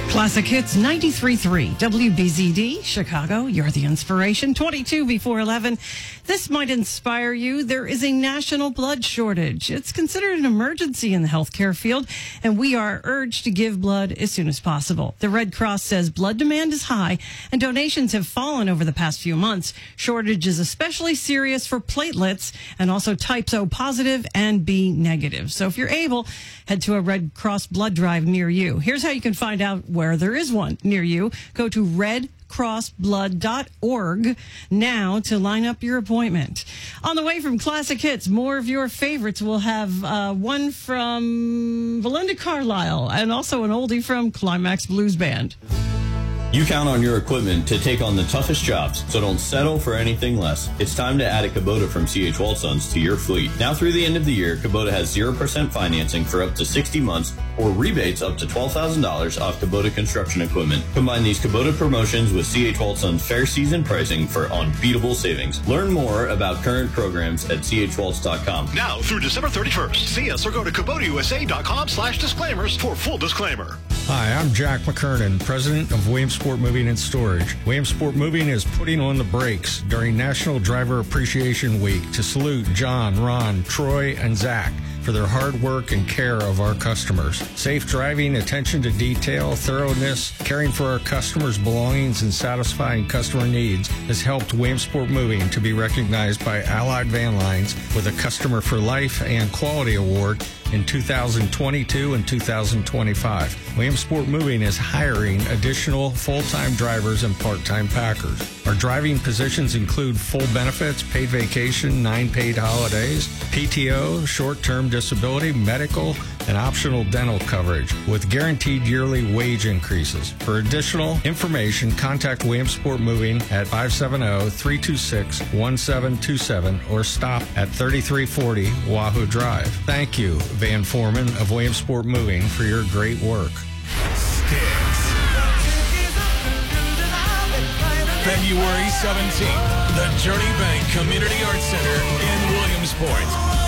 Classic Hits 93.3 WBZD, Chicago. You're the inspiration. 22 before 11. This might inspire you. There is a national blood shortage. It's considered an emergency in the healthcare field, and we are urged to give blood as soon as possible. The Red Cross says blood demand is high, and donations have fallen over the past few months. Shortage is especially serious for platelets and also types O positive and B negative. So if you're able, head to a Red Cross blood drive near you. Here's how you can find out where there is one near you. Go to redcrossblood.org now to line up your appointment. On the way from Classic Hits, more of your favorites. We'll have one from Belinda Carlisle and also an oldie from Climax Blues Band. You count on your equipment to take on the toughest jobs, so don't settle for anything less. It's time to add a Kubota from C.H. Waldsons to your fleet. Now through the end of the year, Kubota has 0% financing for up to 60 months or rebates up to $12,000 off Kubota construction equipment. Combine these Kubota promotions with C.H. Waldsons fair season pricing for unbeatable savings. Learn more about current programs at chwaltz.com. Now through December 31st, see us or go to KubotaUSA.com/disclaimers for full disclaimer. Hi, I'm Jack McKernan, president of Williamsport Moving and Storage. Williamsport Moving is putting on the brakes during National Driver Appreciation Week to salute John, Ron, Troy, and Zach for their hard work and care of our customers. Safe driving, attention to detail, thoroughness, caring for our customers' belongings, and satisfying customer needs has helped Williamsport Moving to be recognized by Allied Van Lines with a Customer for Life and Quality Award in 2022 and 2025. Williamsport Moving is hiring additional full-time drivers and part-time packers. Our driving positions include full benefits, paid vacation, 9 paid holidays, PTO, short-term disability, medical, and optional dental coverage with guaranteed yearly wage increases. For additional information, contact Williamsport Moving at 570-326-1727 or stop at 3340 Wahoo Drive. Thank you, Van Foreman of Williamsport Moving, for your great work. Sticks. February 17th, the Journey Bank Community Arts Center in Williamsport.